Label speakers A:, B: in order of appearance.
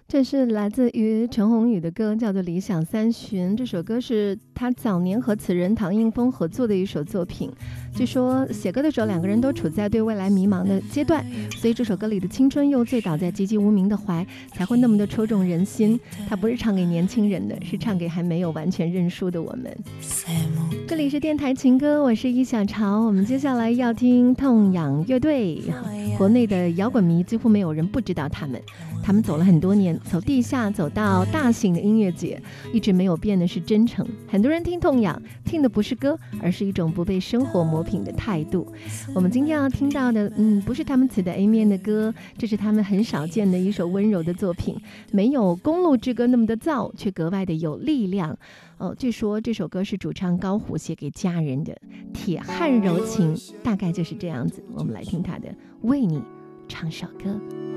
A: 这是来自于陈鸿宇的歌，叫做《理想三旬》。这首歌是他早年和词人唐映枫合作的一首作品。据说写歌的时候，两个人都处在对未来迷茫的阶段，所以这首歌里的青春又醉倒在籍籍无名的怀，才会那么的戳中人心。他不是唱给年轻人的，是唱给还没有完全认输的我们。这里是电台情歌，我是易小潮。我们接下来要听痛仰乐队。国内的摇滚迷几乎没有人不知道他们。他们走了很多年，从地下走到大型的音乐节，一直没有变的是真诚。很多人听痛仰，听的不是歌，而是一种不被生活磨平的态度。我们今天要听到的，不是他们词的 A 面的歌，这是他们很少见的一首温柔的作品，没有公路之歌那么的燥，却格外的有力量。据说这首歌是主唱高虎写给家人的，铁汉柔情，大概就是这样子。我们来听他的《为你唱首歌》。